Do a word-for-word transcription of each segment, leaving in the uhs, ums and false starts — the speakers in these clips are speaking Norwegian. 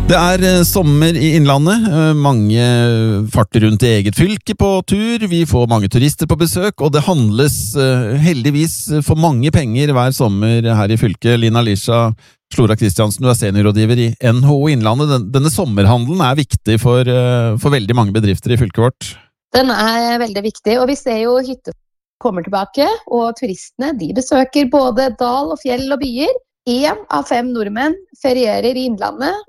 Det er eh, sommer i Innlandet, eh, mange farter rundt i eget fylke på tur, vi får mange turister på besøk, og det handles eh, heldigvis for mange penger hver sommer her i fylket. Lina Lisha Slora Kristiansen, du er seniorrådgiver i N H O Innlandet. Den, denne sommerhandelen er viktig for, eh, for veldig mange bedrifter i fylket vårt. Den er veldig viktig, og vi ser jo hytter kommer tilbake, og turistene de besøker både dal og fjell og byer. En av fem nordmenn ferierer i Innlandet,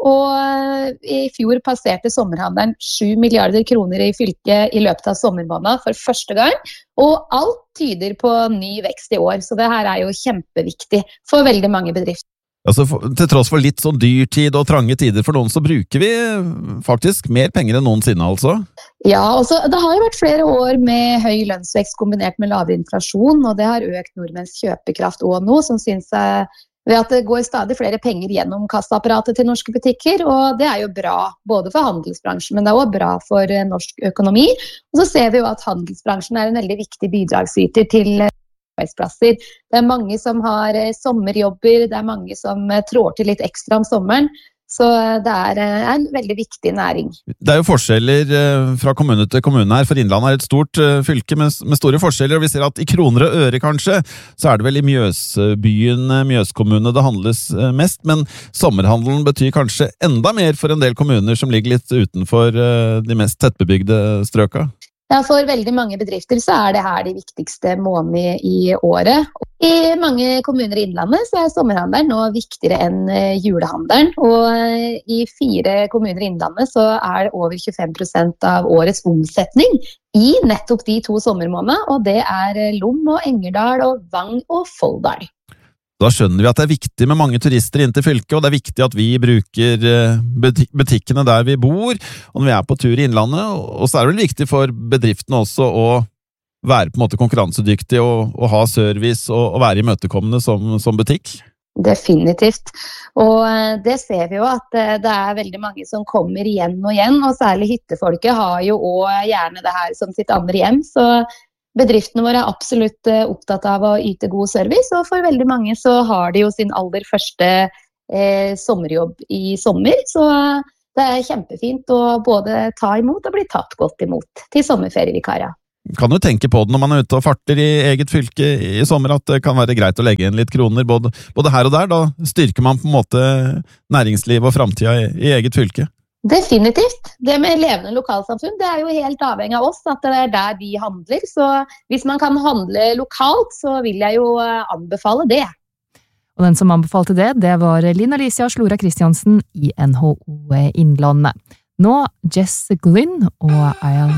og i fjor passerte sommerhandelen sju milliarder kroner i fylket i løpet av sommermåneden for første gang, og alt tyder på ny vekst i år, så det her er jo kjempeviktig for veldig mange bedrifter. Altså, for, til tross for litt sånn dyrtid og trange tider for noen, så bruker vi faktisk mer penger enn noensinne, altså? Ja, altså, det har jo vært flere år med høy lønnsvekst kombinert med lavere inflasjon, og det har økt nordmenns kjøpekraft også nå, som synes jeg ved at det går stadig flere penger gjennom kassaapparatet til norske butikker, og det er jo bra både for handelsbransjen, men det er også bra for norsk økonomi. Og så ser vi jo at handelsbransjen er en veldig viktig bidragsyter til arbeidsplasser. Det er mange som har sommerjobber, det er mange som trår til litt ekstra om sommeren, så det er en veldig viktig næring. Det er jo forskjeller fra kommune til kommune her, for Innlandet er et stort fylke med, med store forskjeller, og vi ser at i kroner og øre kanskje, så er det vel i Mjøsbyen, Mjøskommune det handles mest, men sommerhandelen betyr kanskje enda mer for en del kommuner som ligger litt utenfor de mest tettbebygde strøka. Ja, for veldig mange bedrifter så er det her de viktigste månedene i året. I mange kommuner i Innlandet så er sommerhandelen nå viktigere enn julehandelen, og i fire kommuner i Innlandet så er det over tjuefem prosent av årets omsetning i nettopp de to sommermånedene, og det er Lom og Engerdal og Vang og Folldal. Da skjønner vi at det er viktig med mange turister inn til fylket, og det er viktig at vi bruker butikkene der vi bor, og når vi er på tur i Innlandet, og så er det vel viktig for bedriftene også å være på en måte konkurransedyktig og, og ha service og, og være imøtekommende som, som butikk. Definitivt, og det ser vi jo at det er veldig mange som kommer igjen og igjen, og særlig hyttefolket har jo også gjerne det her som sitt andre hjem, så bedriftene våre er absolutt opptatt av å yte god service, og for veldig mange så har de jo sin aller første eh, sommerjobb i sommer, så det er kjempefint å både ta imot og bli tatt godt imot til sommerferievikarer. Kan jo tenke på det når man er ute og farter i eget fylke i sommer, at det kan være greit å legge inn litt kroner både, både her og der, da styrker man på en måte næringsliv og fremtiden i, i eget fylke. Definitivt. Det med levende lokalsamfunn, det er jo helt avhengig av oss, at det er der vi handler. Så hvis man kan handle lokalt, så vil jeg jo anbefale det. Og den som anbefalte det, det var Lina Lisha Slora Kristiansen i N H O Innlandet. Nå Jess Glynn og I'll